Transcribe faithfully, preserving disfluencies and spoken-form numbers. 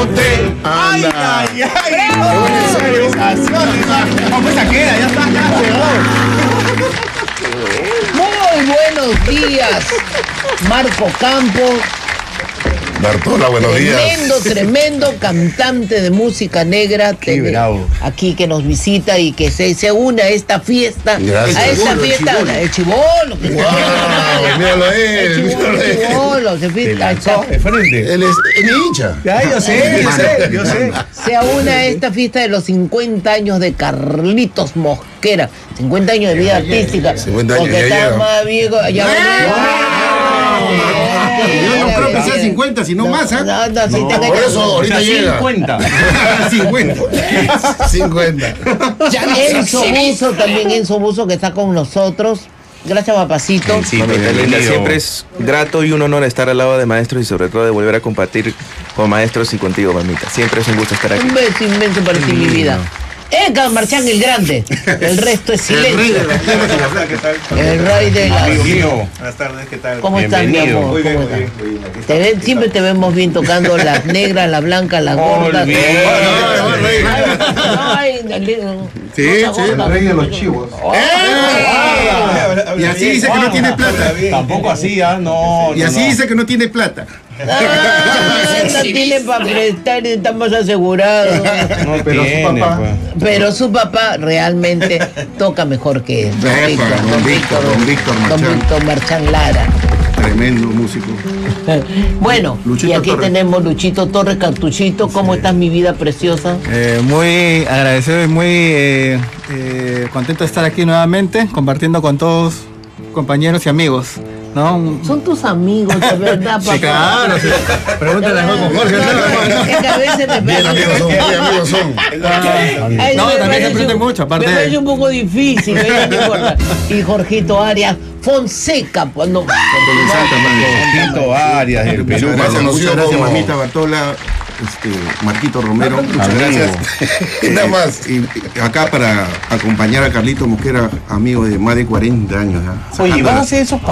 motel. Ay, ay, ay. Vamos, esa queda, ya está, ya Muy buenos días, Marco Campos. Bartola, buenos días. Tremendo, tremendo cantante de música negra. Qué bravo. Aquí que nos visita y que se, se une a esta fiesta. Gracias. A esta El fiesta. chibolo. El chibolo. que- Wow, míralo a El él, chibolo, míralo a el él. chibolo, se Te fiesta. lanzó de frente. Él es, él es hincha. Ya, yo sé, yo sé, yo sé. Se une a esta fiesta de los cincuenta años de Carlitos Mosquera. cincuenta años de vida artística. cincuenta años, Porque ya está llega. más viejo. Ya Yo no creo que sea cincuenta, sino más, ¿ah? No, no, sí, te Por eso ahorita llega. cincuenta. cincuenta. cincuenta. Enzo Buzo, también Enzo Buzo, que está con nosotros. Gracias, papacito. Sí, Mamita linda, bienvenido. siempre es grato y un honor estar al lado de maestros y sobre todo de volver a compartir con maestros y contigo, mamita. Siempre es un gusto estar aquí. Un beso inmenso para ti, mi vida. Edgar Marchán el Grande. El resto es silencio. ¿Qué tal? El rey de la... Amigo mío. Buenas tardes, ¿qué tal? ¿Cómo estás, mi Bienvenido. amor? Muy bien, ¿Cómo muy bien, estás? muy bien. Aquí Te estamos, ve- aquí siempre estamos. te vemos bien tocando las negras, las blancas, las gordas. Olvidé. Ay, dale, Sí, no sí, se el gorda. rey de los chivos. Habla, habla Y así bien. dice que no tiene Habla plata. bien. Tampoco así, ¿ah? No, Y no, así no. dice que no tiene plata. Ah, no tiene para prestar y estamos asegurados. No Pero su tiene, papá- pues. Pero su papá realmente toca mejor que él. Don Epa, Víctor, don Víctor, don Víctor Don Marchán. Víctor Marchán Lara. Tremendo músico. Bueno, Luchito y aquí Torres. tenemos Luchito Torres, Cartuchito. ¿Cómo estás, mi vida preciosa? Eh, muy agradecido y muy eh, eh, contento de estar aquí nuevamente, compartiendo con todos compañeros y amigos, ¿no? Son tus amigos, de verdad, papá. Sí, claro, sí. Pregúntale a Jorge. Es que a veces me Bien amigos son, bien amigos son. Ay, No, me también se parece aprende un- mucho, aparte Me de- parece un poco difícil, ¿eh? No importa. Y Jorgito Arias Fonseca, pues no. Santa Madre. Jorgito Arias, del Perú. Muchas gracias, conocido muchas gracias, como- mamita Bartola, este, Marquito Romero, muchas Amigo. gracias. Nada más. Y y acá para acompañar a Carlito Mosquera, amigo de más de cuarenta años. ¿ah? Oye, Sacando ¿vas a la- hacer esos